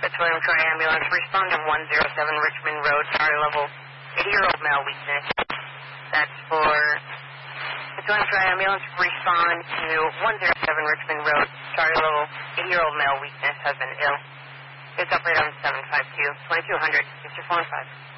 Petroleum Troy Ambulance, respond to 107 Richmond Road, Charlie level, 80-year-old male weakness. That's for Petroleum Troy Ambulance, respond to 107 Richmond Road, Charlie level, 80-year-old male weakness, has been ill. It's operator on 752, 2200, Mr. 415.